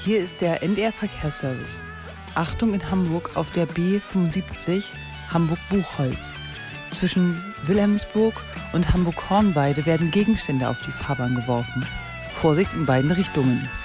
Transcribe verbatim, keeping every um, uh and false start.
Hier ist der N D R-Verkehrsservice. Achtung in Hamburg auf der B fünfundsiebzig Hamburg-Buchholz. Zwischen Wilhelmsburg und Hamburg-Hornweide werden Gegenstände auf die Fahrbahn geworfen. Vorsicht in beiden Richtungen.